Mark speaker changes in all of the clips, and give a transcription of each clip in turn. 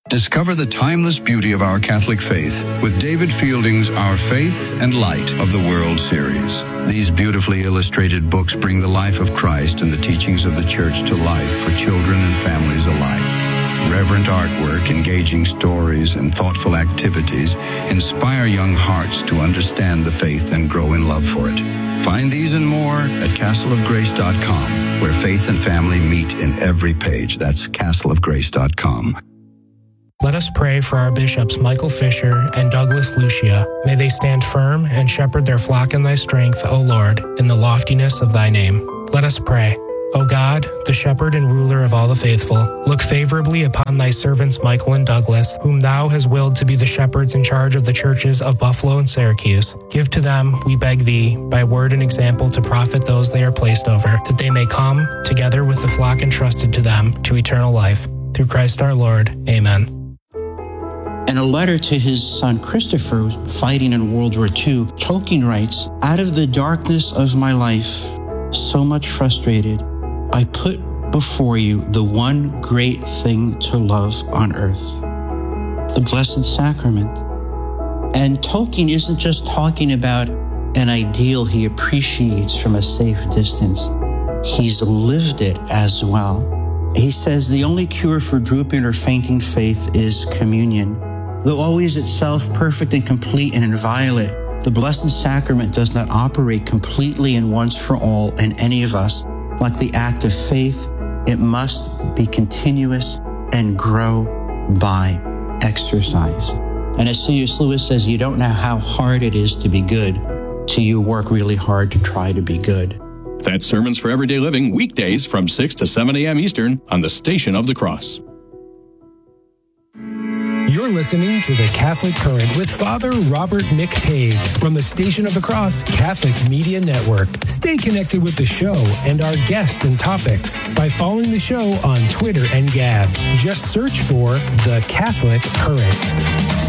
Speaker 1: Discover the timeless beauty of our Catholic faith with David Fielding's Our Faith and Light of the World series. These beautifully illustrated books bring the life of Christ and the teachings of the Church to life for children and families alike. Reverent artwork, engaging stories, and thoughtful activities inspire young hearts to understand the faith and grow in love for it. Find these and more at castleofgrace.com, where faith and family meet in every page. That's castleofgrace.com.
Speaker 2: Let us pray for our bishops Michael Fisher and Douglas Lucia. May they stand firm and shepherd their flock in thy strength, O Lord, in the loftiness of thy name. Let us pray. O God, the shepherd and ruler of all the faithful, look favorably upon thy servants Michael and Douglas, whom thou hast willed to be the shepherds in charge of the churches of Buffalo and Syracuse. Give to them, we beg thee, by word and example to profit those they are placed over, that they may come, together with the flock entrusted to them, to eternal life. Through Christ our Lord. Amen.
Speaker 3: In a letter to his son Christopher, fighting in World War II, Tolkien writes, "Out of the darkness of my life, so much frustrated, I put before you the one great thing to love on earth, the Blessed Sacrament." And Tolkien isn't just talking about an ideal he appreciates from a safe distance. He's lived it as well. He says the only cure for drooping or fainting faith is communion. Though always itself perfect and complete and inviolate, the Blessed Sacrament does not operate completely and once for all in any of us. Like the act of faith, it must be continuous and grow by exercise. And as C.S. Lewis says, you don't know how hard it is to be good till you work really hard to try to be good.
Speaker 4: That's Sermons for Everyday Living, weekdays from 6 to 7 a.m. Eastern on the Station of the Cross.
Speaker 2: You're listening to The Catholic Current with Father Robert McTague from the Station of the Cross Catholic Media Network. Stay connected with the show and our guests and topics by following the show on Twitter and Gab. Just search for The Catholic Current.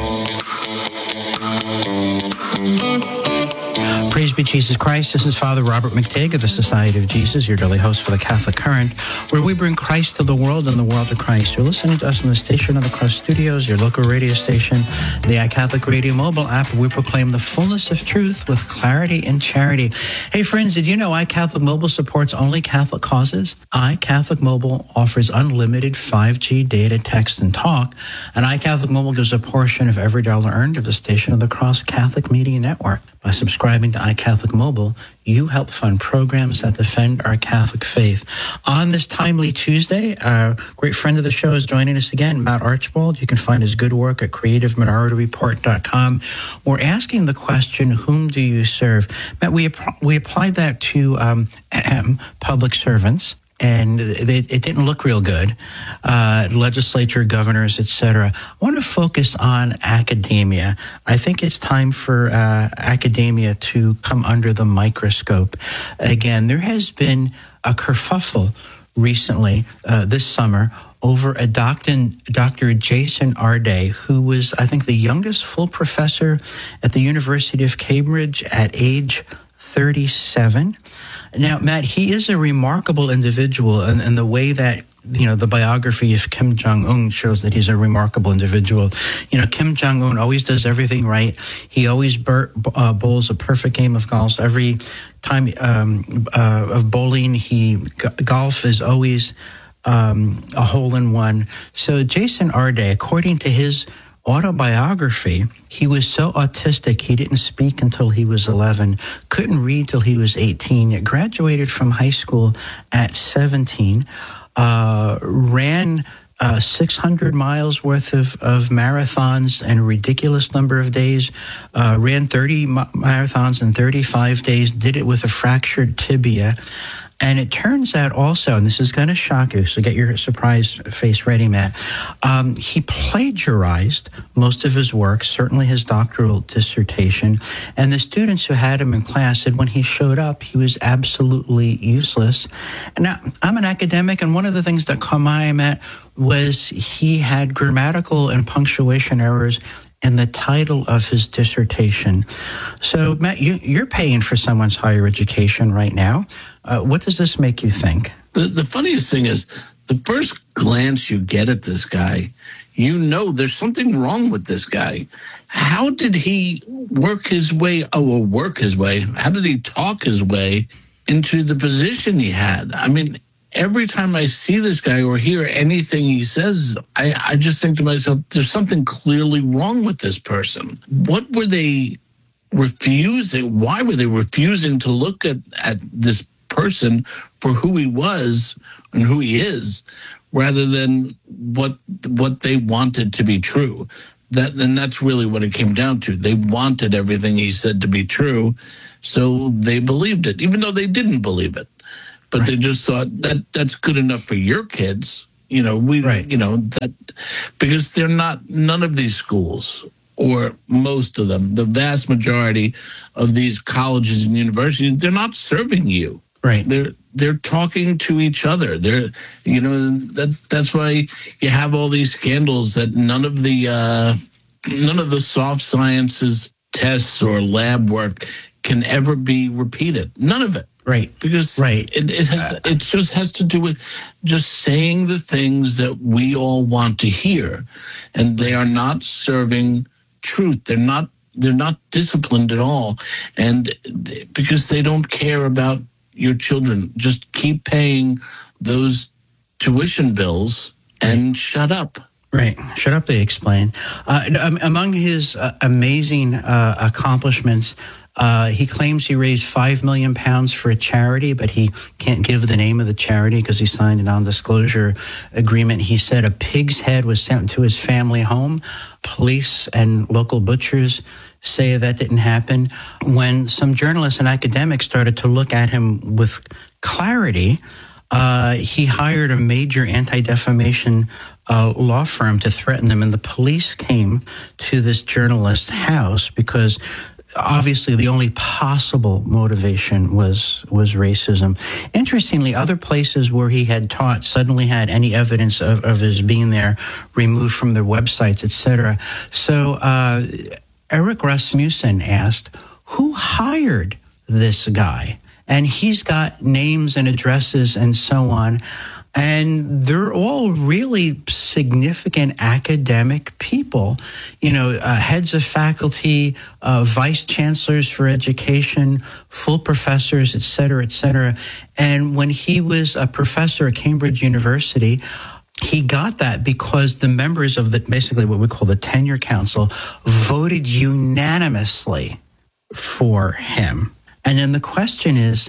Speaker 3: Praise be Jesus Christ. This is Father Robert McTague of the Society of Jesus, your daily host for the Catholic Current, where we bring Christ to the world and the world to Christ. You're listening to us in the Station of the Cross Studios, your local radio station, the iCatholic Radio mobile app, where we proclaim the fullness of truth with clarity and charity. Hey friends, did you know iCatholic Mobile supports only Catholic causes? iCatholic Mobile offers unlimited 5G data, text, and talk, and iCatholic Mobile gives a portion of every dollar earned to the Station of the Cross Catholic Media Network. By subscribing to iCatholic Mobile, you help fund programs that defend our Catholic faith. On this timely Tuesday, a great friend of the show is joining us again, Matt Archibald. You can find his good work at creativeminorityReport.com. We're asking the question, whom do you serve? Matt, we applied that to public servants, and it didn't look real good. Legislature, governors, etc. I want to focus on academia. I think it's time for academia to come under the microscope. Again, there has been a kerfuffle recently, this summer, over a Dr. Jason Arday, who was, I think, the youngest full professor at the University of Cambridge at age 37. Now, Matt, he is a remarkable individual, and the way that, you know, the biography of Kim Jong-un shows that he's a remarkable individual. You know, Kim Jong-un always does everything right. He always bowls a perfect game of golf. Every time of bowling, golf is always a hole-in-one. So Jason Arday, according to his autobiography, he was so autistic he didn't speak until he was 11, couldn't read till he was 18, graduated from high school at 17, ran 600 miles worth of marathons in a ridiculous number of days, ran 30 marathons in 35 days, did it with a fractured tibia. And it turns out also, and this is going to shock you, so get your surprise face ready, Matt, he plagiarized most of his work, certainly his doctoral dissertation, and the students who had him in class said when he showed up, he was absolutely useless. And now, I'm an academic, and one of the things that caught my eye, Matt, was he had grammatical and punctuation errors in the title of his dissertation. So, Matt, you're paying for someone's higher education right now. What does this make you think?
Speaker 5: The funniest thing is, the first glance you get at this guy, you know there's something wrong with this guy. How did he work his way? How did he talk his way into the position he had? I mean, every time I see this guy or hear anything he says, I just think to myself, there's something clearly wrong with this person. What were they refusing? Why were they refusing to look at this person for who he was and who he is, rather than what they wanted to be true? And that's really what it came down to. They wanted everything he said to be true, so they believed it, even though they didn't believe it. But they just thought that's good enough for your kids. That because they're not, none of these schools, or most of them, the vast majority of these colleges and universities, they're not serving you.
Speaker 3: Right.
Speaker 5: They're talking to each other. That's why you have all these scandals that none of the soft sciences tests or lab work can ever be repeated. None of it.
Speaker 3: Right.
Speaker 5: Because it just has to do with just saying the things that we all want to hear, and they are not serving truth. They're not disciplined at all, and because they don't care about your children. Just keep paying those tuition bills and shut up.
Speaker 3: Right. Shut up, they explain. Among his amazing accomplishments, he claims he raised £5 million for a charity, but he can't give the name of the charity because he signed a non-disclosure agreement. He said a pig's head was sent to his family home. Police and local butchers say that didn't happen. When some journalists and academics started to look at him with clarity, he hired a major anti-defamation law firm to threaten them, and the police came to this journalist's house because obviously the only possible motivation was racism. Interestingly, other places where he had taught suddenly had any evidence of his being there removed from their websites, etc. So Eric Rasmussen asked, who hired this guy? And he's got names and addresses and so on. And they're all really significant academic people, heads of faculty, vice chancellors for education, full professors, et cetera, et cetera. And when he was a professor at Cambridge University, he got that because the members of basically what we call the tenure council voted unanimously for him. And then the question is,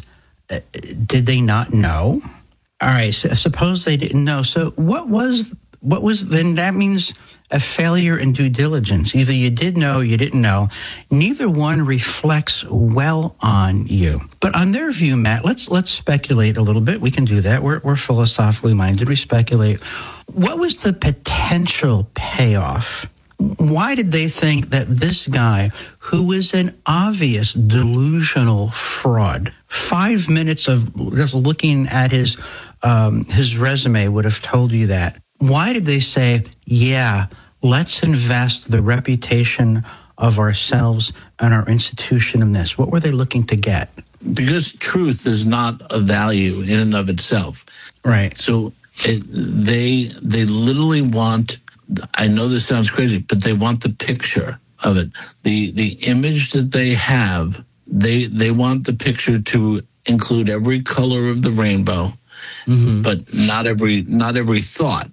Speaker 3: did they not know? All right, so suppose they didn't know. So what was then that means a failure in due diligence. Either you did know, you didn't know. Neither one reflects well on you. But on their view, Matt, let's speculate a little bit. We can do that. We're philosophically minded. We speculate. What was the potential payoff? Why did they think that this guy, who was an obvious delusional fraud, 5 minutes of just looking at his resume would have told you that? Why did they say, yeah, let's invest the reputation of ourselves and our institution in this? What were they looking to get?
Speaker 5: Because truth is not a value in and of itself.
Speaker 3: Right.
Speaker 5: So they literally want, I know this sounds crazy, but they want the picture of it. The image that they have, they want the picture to include every color of the rainbow, but not every thought.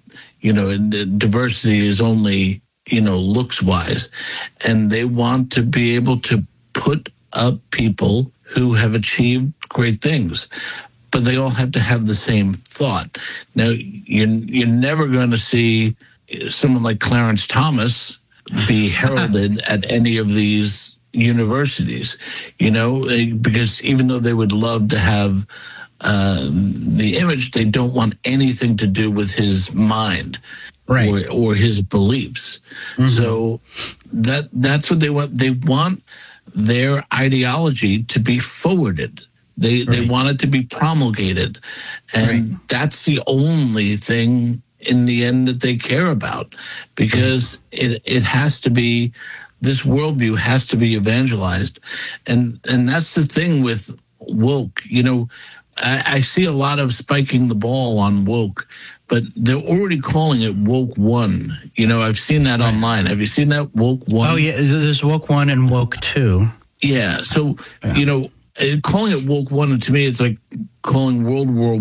Speaker 5: Diversity is only, looks wise. And they want to be able to put up people who have achieved great things, but they all have to have the same thought. Now, you're never going to see someone like Clarence Thomas be heralded at any of these universities, because even though they would love to have the image, they don't want anything to do with his mind, right, or his beliefs. So that's what they want. They want their ideology to be forwarded. They want it to be promulgated, and that's the only thing in the end that they care about, because it has to be, this worldview has to be evangelized, and that's the thing with woke. I see a lot of spiking the ball on woke, but they're already calling it Woke One. You know, I've seen that online. Have you seen that, Woke One?
Speaker 3: Oh, yeah, there's Woke One and Woke Two.
Speaker 5: Yeah, so, you know, calling it Woke One, to me, it's like calling World War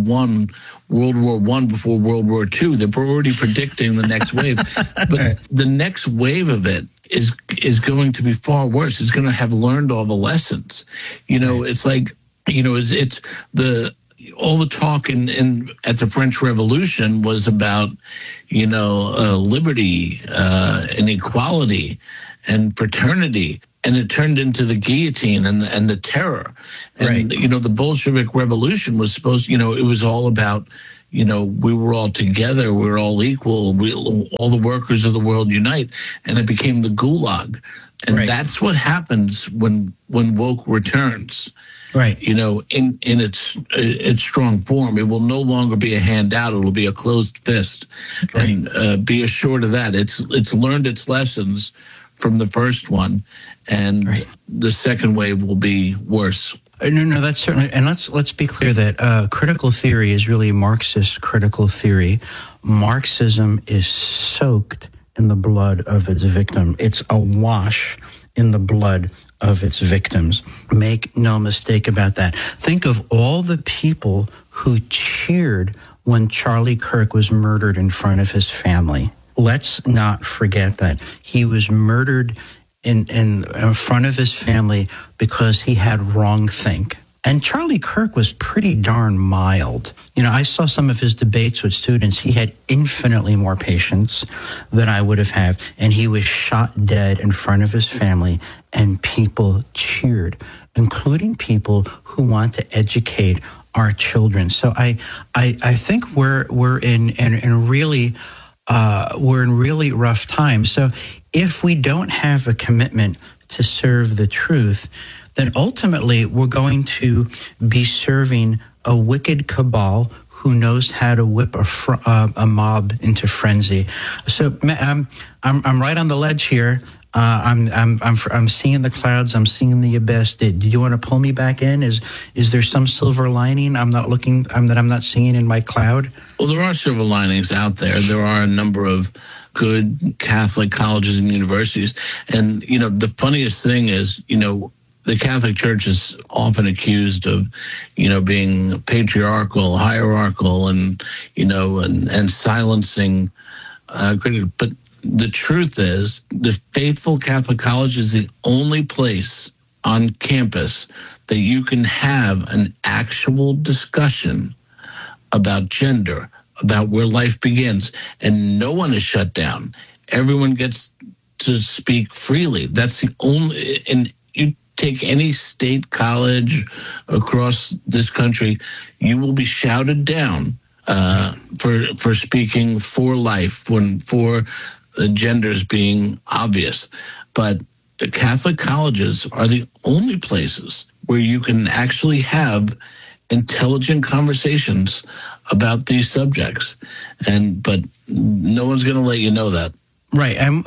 Speaker 5: One before World War II. They're already predicting the next wave. But the next wave of it is going to be far worse. It's going to have learned all the lessons. You know, it's like, you know, it's all the talk at the French Revolution was about, you know, liberty and equality and fraternity. And it turned into the guillotine and the terror. And, you know, the Bolshevik Revolution was supposed, you know, it was all about, you know, we were all together, we were all equal, all the workers of the world unite. And it became the Gulag. And that's what happens when woke returns. Right. You know, in its strong form. It will no longer be a handout, it'll be a closed fist. And be assured of that. It's learned its lessons from the first one, and the second wave will be worse.
Speaker 3: No, that's certainly, and let's be clear that critical theory is really Marxist critical theory. Marxism is soaked in the blood of its victim. It's awash in the blood of its victims. Make no mistake about that. Think of all the people who cheered when Charlie Kirk was murdered in front of his family. Let's not forget that he was murdered in front of his family because he had wrongthink. And Charlie Kirk was pretty darn mild. You know, I saw some of his debates with students. He had infinitely more patience than I would have had. And he was shot dead in front of his family, and people cheered, including people who want to educate our children. So I think we're in really rough times. So if we don't have a commitment to serve the truth, then ultimately we're going to be serving a wicked cabal who knows how to whip a mob into frenzy. So I'm right on the ledge here. I'm seeing the clouds. I'm seeing the abyss. Did you want to pull me back in? Is there some silver lining I'm not seeing in my cloud?
Speaker 5: Well, there are silver linings out there. There are a number of good Catholic colleges and universities. And, you know, the funniest thing is, you know, the Catholic Church is often accused of, you know, being patriarchal, hierarchical, and, you know, and silencing critics. But the truth is, the Faithful Catholic College is the only place on campus that you can have an actual discussion about gender, about where life begins, and no one is shut down. Everyone gets to speak freely. That's the only, and you take any state college across this country, you will be shouted down for speaking for life, for the genders being obvious. But the Catholic colleges are the only places where you can actually have intelligent conversations about these subjects. But no one's going to let you know that.
Speaker 3: Right. And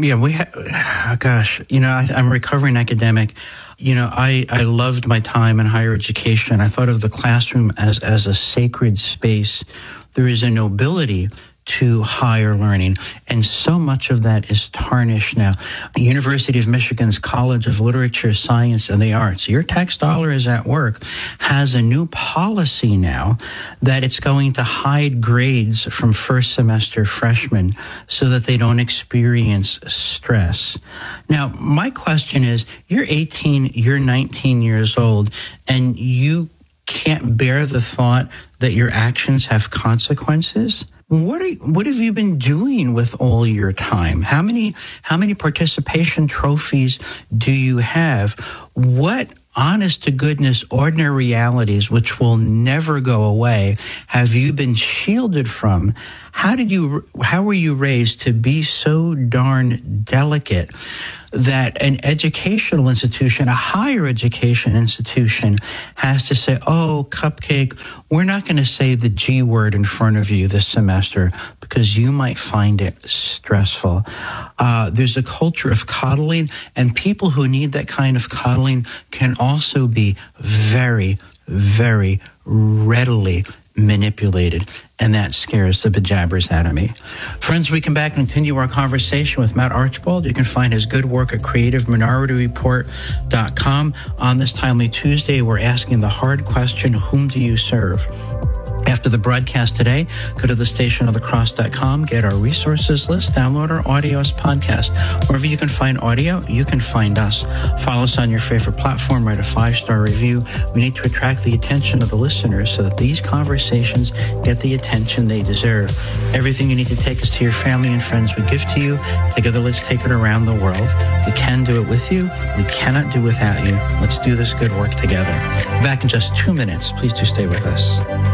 Speaker 3: gosh, you know, I'm a recovering academic. You know, I loved my time in higher education. I thought of the classroom as a sacred space. There is a nobility to higher learning, and so much of that is tarnished now. The University of Michigan's College of Literature, Science, and the Arts, your tax dollar is at work, has a new policy now that it's going to hide grades from first semester freshmen so that they don't experience stress. Now, my question is, you're 18, you're 19 years old, and you can't bear the thought that your actions have consequences? What have you been doing with all your time? How many participation trophies do you have? What honest to goodness ordinary realities which will never go away have you been shielded from? How were you raised to be so darn delicate that an educational institution, a higher education institution, has to say, oh, Cupcake, we're not going to say the G word in front of you this semester because you might find it stressful. There's a culture of coddling, and people who need that kind of coddling can also be very, very readily manipulated, and that scares the bejabbers out of me. Friends, we come back and continue our conversation with Matt Archibald. You can find his good work at CreativeMinorityReport.com. On this Timely Tuesday, we're asking the hard question, whom do you serve? After the broadcast today, go to thestationofthecross.com, get our resources list, download our audio as podcast. Wherever you can find audio, you can find us. Follow us on your favorite platform, write a 5-star review. We need to attract the attention of the listeners so that these conversations get the attention they deserve. Everything you need to take us to your family and friends we give to you. Together, let's take it around the world. We can do it with you. We cannot do without you. Let's do this good work together. Back in just 2 minutes. Please do stay with us.